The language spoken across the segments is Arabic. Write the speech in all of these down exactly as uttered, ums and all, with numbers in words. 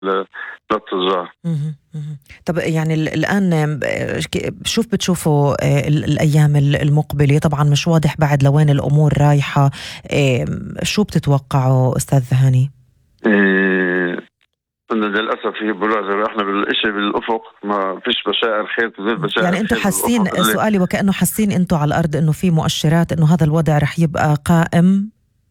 للتجار. مهم. مهم. طب يعني ال- الآن شوف بتشوفوا آه، ال- الأيام ال- المقبلة، طبعا مش واضح بعد لوين الأمور رايحة. آه، شو بتتوقعوا أستاذ هاني؟ إيه، إنه للأسف هي بلوغ إحنا بالإشي بالأفق ما فيش بشائر خير تزيد بشائر يعني أنتوا خير حاسين، بالأفق اللي. سؤالي وكأنه حاسين أنتوا على الأرض أنه في مؤشرات أنه هذا الوضع رح يبقى قائم؟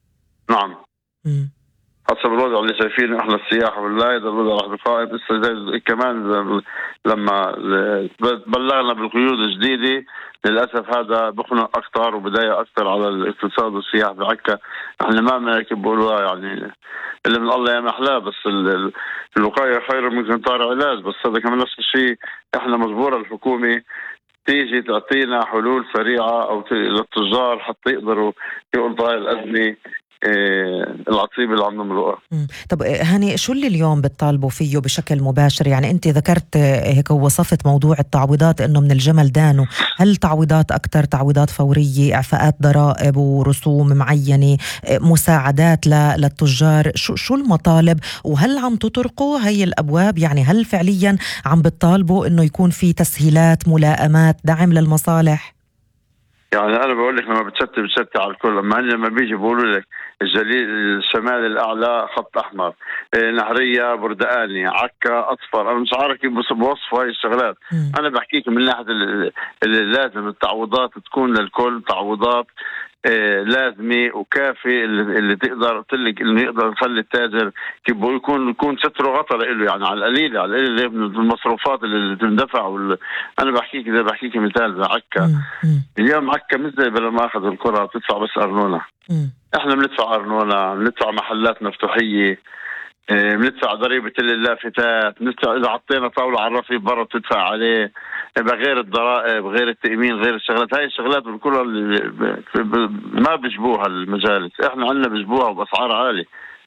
نعم، مم. حسب الوضع اللي شايفينه احنا السياحة بالله إذا الوضع راح يقائم. لسه زي كمان زي لما بلغنا بالقيود الجديدة للأسف هذا بخنق أكثر وبداية أكثر على الاقتصاد والسياحة بعكا. احنا ما بنحكي بقولوا يعني اللي من الله يا محلاه، بس ال- ال- الوقاية خير من كنتار علاج. بس هذا كمان نفس الشيء احنا مجبورة الحكومة تيجي تعطينا حلول سريعة أو ت- للتجار حتى يقدروا يقضوا هاي الأزمة إيه العصيبة اللي عم نمرقها. مم. طب آه، هاني، شو اللي اليوم بتطالبوا فيه بشكل مباشر؟ يعني أنت ذكرت آه، هيك وصفت موضوع التعويضات أنه من الجمل دانو. هل تعويضات أكتر، تعويضات فورية، إعفاءات ضرائب ورسوم معينة، آه، مساعدات ل- للتجار؟ شو شو المطالب؟ وهل عم تطرقوا هي الأبواب؟ يعني هل فعليا عم بتطالبوا أنه يكون في تسهيلات، ملائمات، دعم للمصالح؟ يعني انا بقول لك لما بتشتي بتشتي على الكل. اما هن لما بيجي بيقولوا لك الجليل الشمالي الاعلى خط احمر، إيه نهريه بردقاني، عكا اصفر، انا مش عارف كيف بص- بوصفوا هاي الشغلات. مم. انا بحكيك من ناحيه ال- اللي لازم التعويضات تكون للكل، تعويضات إيه لازمه وكافي اللي, اللي تقدر تلك اللي يقدر يخلي التاجر كيف بقول يكون يكون ستره غطى له يعني على القليل على القليل اللي من المصروفات اللي تندفع وال... انا بحكيك اذا بحكيك مثال زي عكا. مم. مم. اليوم عكا مش زي بلا ما اخذ القرى بتدفع بس ارنونه. مم. احنا بندفع ارنونه، بندفع محلات مفتوحيه، إيه، بندفع ضريبه اللافتات، بندفع اذا حطينا طاوله على الرصيف برا بتدفع عليه، يبقى غير الضرائب غير التامين غير الشغلات. هاي الشغلات كلها اللي ب- ب- ما بيجبوها المجالس، احنا عندنا بيجبوها باسعار عاليه.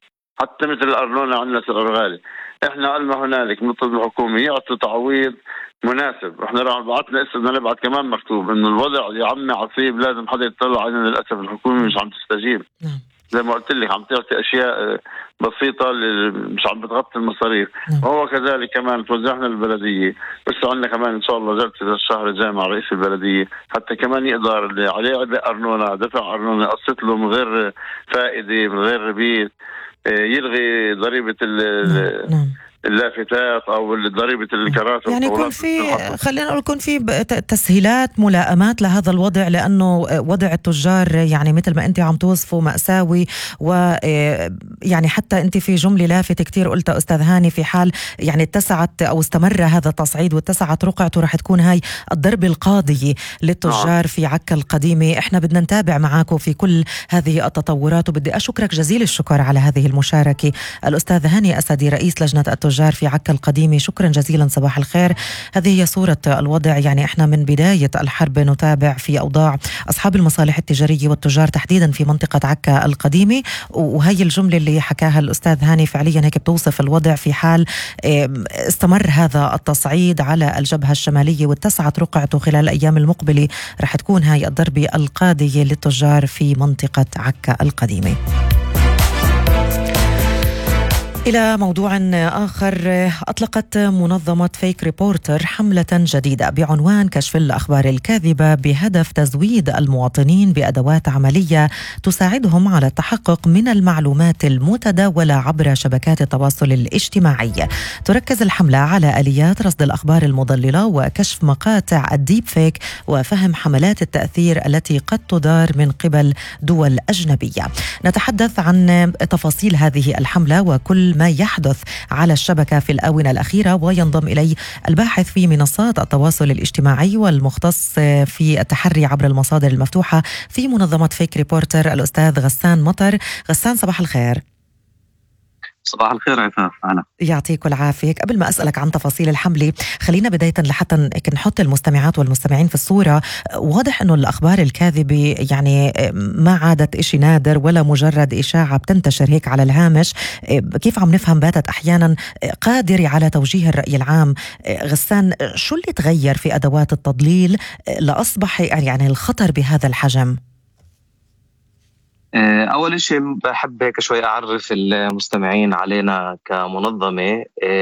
حتى مثل الارنونه عندنا سعر غالي. احنا قلنا هنالك نطلب الحكومه يعطي تعويض مناسب. احنا راح بعتنا اسم بدنا نبعت كمان مكتوب انه الوضع يا عمي عصيب لازم حدا يطلع علينا. للاسف الحكومه مش عم تستجيب. نعم. زي ما قلت لك عم تعطي اشياء آه، بسيطه اللي مش عم بتغطي المصاريف. نعم. وهو كذلك كمان توزعنا البلديه. بس عندنا كمان ان شاء الله جلسه الشهر الجاي مع رئيس البلديه حتى كمان يقدر اللي عليه عبء ارنونه دفع ارنونه قسط له من غير فائده من غير ربيت، آه، يلغي ضريبه ال- نعم. ال- نعم. اللافتات او ضريبه الكراسي يعني يكون والطاولات في، اللي خلينا نقول يكون في ب- ت- تسهيلات، ملائمات لهذا الوضع، لأنه وضع التجار يعني مثل ما أنت عم توصفوا مأساوي. ويعني حتى أنت في جملة لافتة كتير قلتها أستاذ هاني، في حال يعني اتسعت أو استمر هذا التصعيد واتسعت رقعته رح تكون هاي الضربة القاضية للتجار في عكا القديمة. إحنا بدنا نتابع معاكم في كل هذه التطورات، وبدي أشكرك جزيل الشكر على هذه المشاركة الأستاذ هاني أسدي رئيس لجنة التجار في عكا القديمة. شكرا جزيلا، صباح الخير. هذه هي صورة الوضع. يعني احنا من بداية الحرب نتابع في أوضاع أصحاب المصالح التجارية والتجار تحديدا في منطقة عكا القديمة، وهي الجملة اللي حكاها الأستاذ هاني فعليا هيك بتوصف الوضع في حال استمر هذا التصعيد على الجبهة الشمالية واتسعت رقعته خلال الأيام المقبلة. رح تكون هاي الضربة القاضية للتجار في منطقة عكا القديمة. إلى موضوع آخر، أطلقت منظمة فيك ريبورتر حملة جديدة بعنوان كشف الأخبار الكاذبة بهدف تزويد المواطنين بأدوات عملية تساعدهم على التحقق من المعلومات المتداولة عبر شبكات التواصل الاجتماعي. تركز الحملة على آليات رصد الأخبار المضللة وكشف مقاطع الديب فيك وفهم حملات التأثير التي قد تدار من قبل دول أجنبية. نتحدث عن تفاصيل هذه الحملة وكل ما يحدث على الشبكة في الآونة الأخيرة، وينضم إلي الباحث في منصات التواصل الاجتماعي والمختص في التحري عبر المصادر المفتوحة في منظمة فيك ريبورتر الأستاذ غسان مطر. غسان، صباح الخير. صباح الخير عفاف. أنا يعطيك العافية. قبل ما أسألك عن تفاصيل الحملة، خلينا بداية لحتى نحط المستمعات والمستمعين في الصورة. واضح أنه الأخبار الكاذبة يعني ما عادت إشي نادر ولا مجرد إشاعة بتنتشر هيك على الهامش، كيف عم نفهم باتت أحيانا قادرة على توجيه الرأي العام. غسان، شو اللي تغير في أدوات التضليل لأصبح يعني الخطر بهذا الحجم؟ آه، أول شيء بحب هيك شوي أعرف المستمعين علينا كمنظمة.